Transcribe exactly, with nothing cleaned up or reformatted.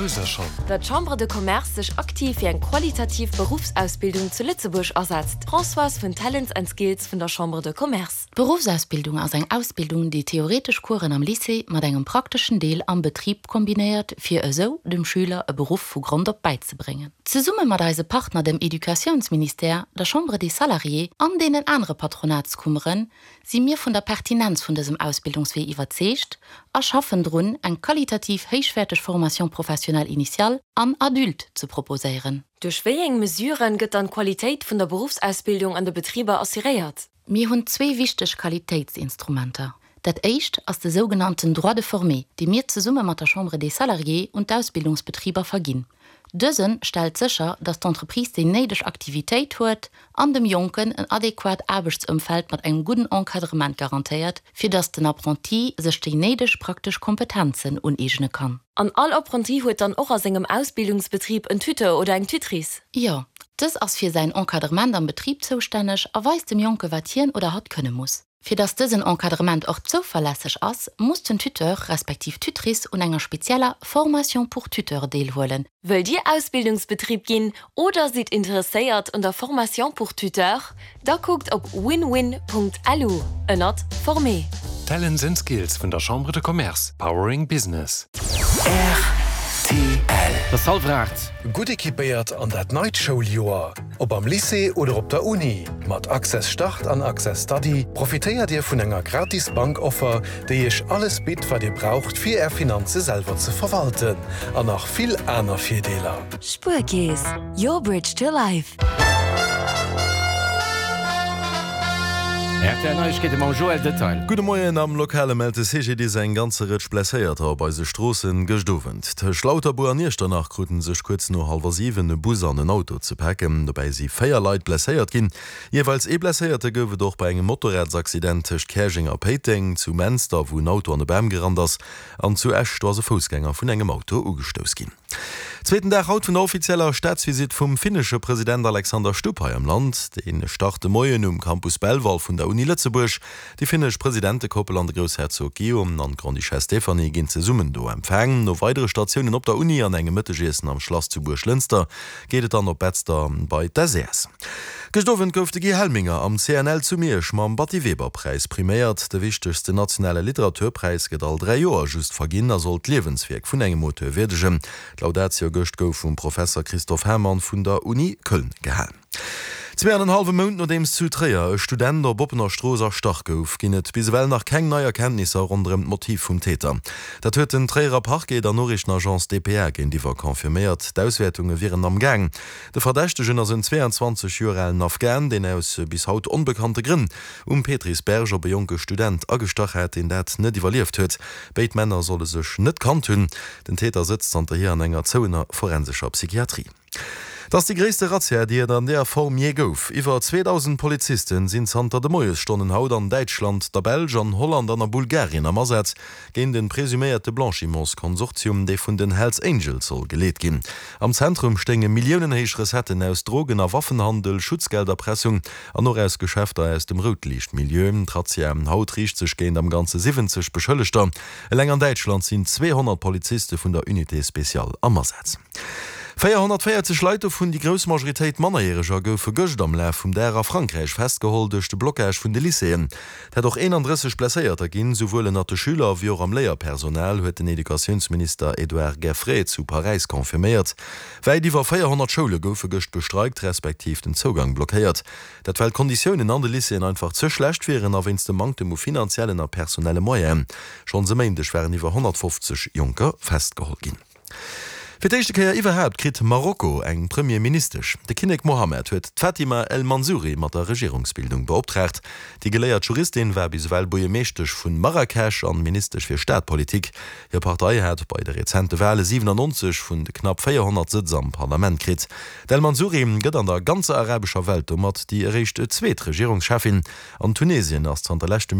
Rosa schon. Dat Chambre de Commerce sech aktiv fir eng qualitativ Berufsausbildung zu Lützeburg ersetzt. François vun Talents and Skills vun der Chambre de Commerce. Berufsausbildung as eng Ausbildung, die theoretisch Kuren am Lycée mat engem praktischen Deel am Betrieb kombiniert, fir eso dem Schüler e Beruf vu Grund op beizubringen. Ze Summe mat deise Partner dem Edukationsminister, der Chambre des Salariés an denen andere Patronatskummeren, sie mir vun der Pertinenz vun diesem Ausbildungsweg überzecht, erschaffen drun eng qualitativ heichwertig Formation professionell initial an adult zu proposieren. Durch wéieng Mesuren gëtt an Qualität vun der Berufsausbildung an de Betrieber assuréiert. Mir hunn zwei wichtig Qualitätsinstrumenter. Dat eicht as de sogenannten Droit de Formé, die mir ze Summe mat der Chambre des Salariés und Ausbildungsbetrieber verginn. Dësen stellt sicher, dass d'Entreprise de neidech Aktivitéit huet, an dem Jonken en adäquat Arbeitsumfeld mat engem guten Enkadrement garantiert, fir dats den Apprenti sech de neidech praktisch Kompetenzen uneigene kann. An all Apprenti huet dann och aus engem Ausbildungsbetrieb en Tutor oder eng Tutrice? Ja, das ass fir sein Enkadrement am Betrieb zoustännech erweist dem Jonke watieren oder hat könne muss. Für das diesen Enkadrement auch zuverlässig ist, muss den Tutor respektiv Tutrice und einer spezieller Formation pour Tutor deelholen. Will die Ausbildungsbetrieb gehen oder seid interessiert an der Formation pour Tutor? Da guckt auf win win punkt l u. Ennert Formé. Talents and Skills von der Chambre de Commerce. Powering Business. R T L. Das Salfracht. Gut ekipéiert an dat Nightshowjoer. Ob am Lycée oder op der Uni. Mat Access Start an Access Study profitéiert Dir vun enger gratis Bankoffer, déi ich alles bit, wat Dir braucht, fir er Finanze selber zu verwalten. An nach viel aner Vierdeler. Spurkees. Your bridge to life. Gute Moien am lokale Melte Sege die se ganze Ritsch blesséierter bei se Strossen gesdowend. De Schlauterbuer Nierter nach kruten sech kurz no halversiven e Bus an den Auto ze packen, dabei sie Féierleit blesséiert ginn. Jeweils e blesséierte gowe doch bei engem Motorradsaccidentech Kächinger Peting zu Münster, wo ein Auto an de Bäm gerannt ass, an zu Echt war se Fußgänger vun engem Auto ugestos ginn. Zweiten der Haut vun offizieller Staatsvisit vum finnesche Präsident Alexander Stubb am Land, den starte Moien um Campus Belval vun der Uni Lützeburg, die finnisch Präsidentekoppel an der Großherzog Guillaume an Grandische Stephanie gin ze Summen do empfängen. No weitere Stationen op der Uni an engem Mëttegeessen am Schloss zu Burg-Lünster gehtet an op Betzter bei Desers. Gestoffen goufte G. Helminger am C N L zu Miersch mam Batti-Weber-Preis priméiert. De wichtigste nationale Literaturpreis gët all drei Joer just verginner sollt Lebenswerk vun engem Motor wedegem. Laudatio gocht gouf vum Professor Christoph Hermann vun der Uni Köln gehalen. Zweieinhalb Monat no dems zu Träer e Student der Boppener Stroser stach gouf, ginnet biswell nach keng neue Erkenntnisse rund dem Motiv vum Täter. Dat huet den Träger Parquet der Norrichtenagence D P R gin diewer konfirmiert, d'Auswertungen wären am Gang. De Verdächte Jënner sind zweiundzwanzig Joren Afghan, den aus bis haut unbekannte Grinn um Petris Berger be junge Student agestachet in dat net evaluiert huet. Beit Männer solle sech net kan hunn. Den Täter sitzt an der hier an enger Zouner forensischer Psychiatrie. Das die größte Razzia, die er an der Form je gouf. Iwer zweitausend Polizisten sind Santa de Moes stonnen haut an Deutschland, der Belgien, Holland an der Bulgarien am Ersatz gegen den präsumierte Blanchiments-Konsortium, de vun den Hells Angels soll geleet gin. Am Zentrum stenge millionenheich Resetten aus Drogener Waffenhandel, Schutzgelderpressung, an noch aus Geschäfter aus dem Rotlichtmilieu. Razzia haut riecht sech gehen am ganze siebzig Beschëllechter. Läng an Deutschland sind zweihundert Polizisten vun der Unité Spezial am Ersatz. vierhundertvierzig Leute vun die Großmajoritéit Mannerjäger goufe gëcht am Läf vum derer Frankreich festgeholt durch de Blockage vun de Lyceen. Dat doch einunddreißig blesséierter ginn, sowohl en de Schüler wie am Lehrpersonal huet den Edukationsminister Edouard Gerfrey zu Paris konfirmiert. Wei diewer vierhundert Schule goufe gëcht bestreikt respektiv den Zugang blockiert. Dat weil Konditionen an de Lyceen einfach zu schlecht wären, a wennns de Mangte mo finanziellen a personelle Moyen. Schon se meindech wären iwwer hundertfünfzig Junker festgeholt ginn. Für die erste Kehr überhaupt krit Marokko eng Premierministersch. De Kinnek Mohammed huet Fatima El Mansouri mat der Regierungsbildung beauftragt. Die geleiert Juristin war bisweill bojemechtech vun Marrakesch an Ministersch fir Staatpolitik. Ihr Partei hat bei der rezente Welle siebenundneunzig vun de knapp vierhundert Sitz am Parlament krit. Del Mansouri gëtt an der ganze arabischer Welt mat die errecht zweet Regierungschefin an Tunesien as an der lechte